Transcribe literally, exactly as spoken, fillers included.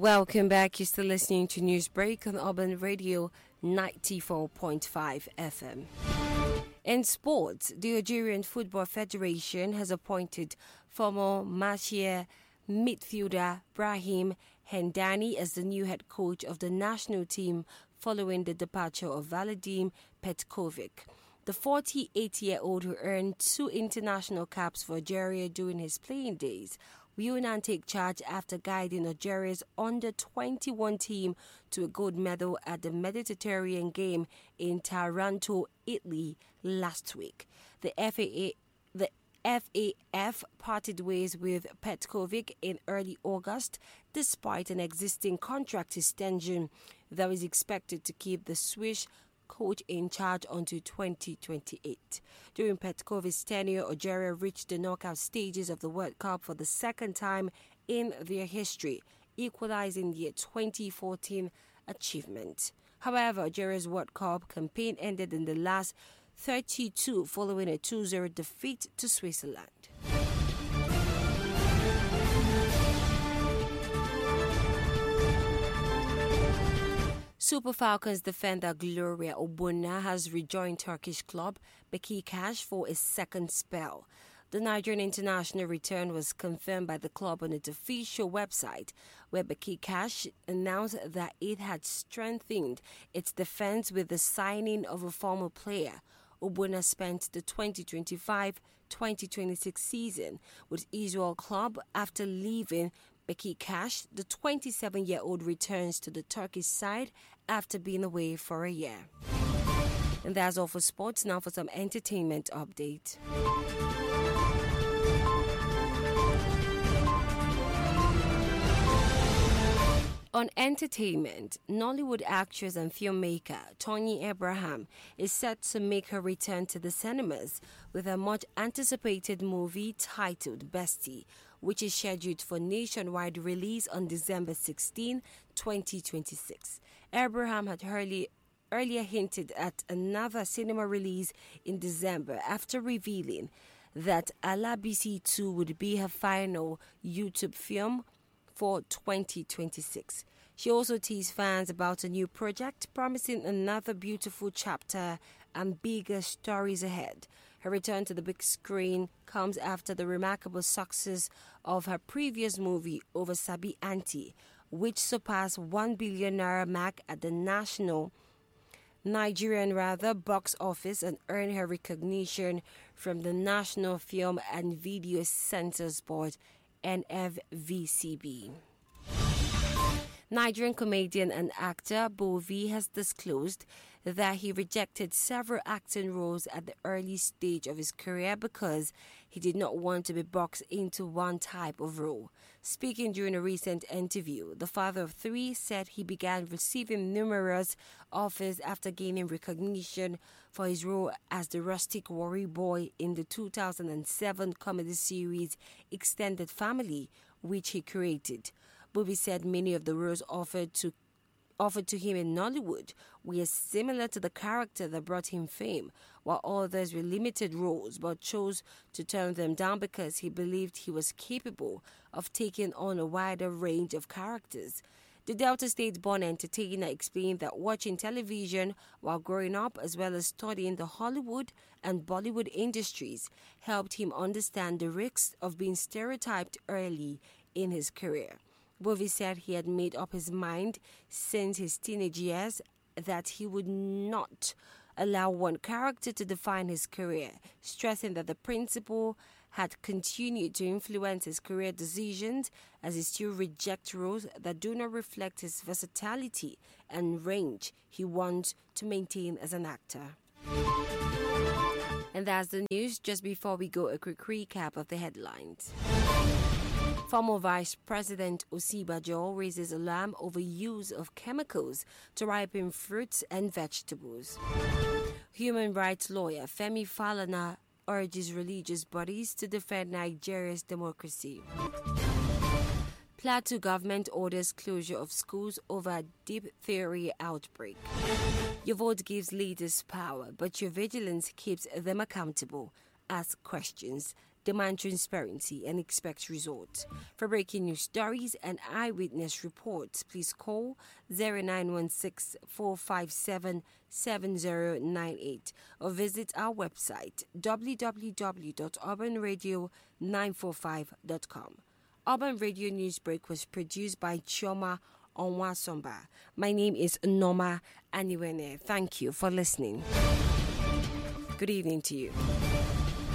Welcome back. You're still listening to Newsbreak on Urban Radio ninety-four point five F M. In sports, the Algerian Football Federation has appointed former Marseille midfielder Brahim Hendani as the new head coach of the national team following the departure of Valentin Petkovic. The forty-eight-year-old who earned two international caps for Algeria during his playing days will now take charge after guiding Algeria's under twenty-one team to a gold medal at the Mediterranean Game in Taranto, Italy last week. The F A A, the F A F parted ways with Petkovic in early August despite an existing contract extension that was expected to keep the Swiss coach in charge until twenty twenty-eight. During Petkovic's tenure, Algeria reached the knockout stages of the World Cup for the second time in their history, equalizing their twenty fourteen achievement. However, Algeria's World Cup campaign ended in the last thirty-two following a two zero defeat to Switzerland. Super Falcons defender Gloria Obuna has rejoined Turkish club Beşiktaş for a second spell. The Nigerian international return was confirmed by the club on its official website, where Beşiktaş announced that it had strengthened its defense with the signing of a former player. Obuna spent the twenty twenty-five twenty twenty-six season with Israel club after leaving Beşiktaş. The twenty-seven-year-old returns to the Turkish side after being away for a year. And that's all for sports. Now for some entertainment update. On entertainment, Nollywood actress and filmmaker Tony Abraham is set to make her return to the cinemas with a much-anticipated movie titled Bestie, which is scheduled for nationwide release on December sixteenth, twenty twenty-six. Abraham had early, earlier hinted at another cinema release in December after revealing that Alabisi two would be her final YouTube film for twenty twenty-six. She also teased fans about a new project, promising another beautiful chapter and bigger stories ahead. Her return to the big screen comes after the remarkable success of her previous movie, Over Sabi Auntie, which surpassed one billion naira mark at the national Nigerian rather box office and earned her recognition from the National Film and Video Censors Board, N F V C B. Nigerian comedian and actor Bovi has disclosed that he rejected several acting roles at the early stage of his career because he did not want to be boxed into one type of role. Speaking during a recent interview, the father of three said he began receiving numerous offers after gaining recognition for his role as the rustic worry boy in the two thousand seven comedy series Extended Family, which he created. Bobby said many of the roles offered to offered to him in Nollywood were similar to the character that brought him fame, while others were limited roles but chose to turn them down because he believed he was capable of taking on a wider range of characters. The Delta State-born entertainer explained that watching television while growing up, as well as studying the Hollywood and Bollywood industries, helped him understand the risks of being stereotyped early in his career. Bovi said he had made up his mind since his teenage years that he would not allow one character to define his career, stressing that the principle had continued to influence his career decisions as he still rejects roles that do not reflect his versatility and range he wants to maintain as an actor. And that's the news. Just before we go, a quick recap of the headlines. Former Vice President Osibajo raises alarm over use of chemicals to ripen fruits and vegetables. Human rights lawyer Femi Falana urges religious bodies to defend Nigeria's democracy. Plateau government orders closure of schools over diphtheria outbreak. Your vote gives leaders power, but your vigilance keeps them accountable. Ask questions. demand transparency, and expect results. For breaking news stories and eyewitness reports, please call zero nine one six, four five seven, seven zero nine eight or visit our website w w w dot urban radio nine four five dot com. Urban Radio Newsbreak was produced by Chioma Onwasomba. My name is Noma Aniwene. Thank you for listening. Good evening to you.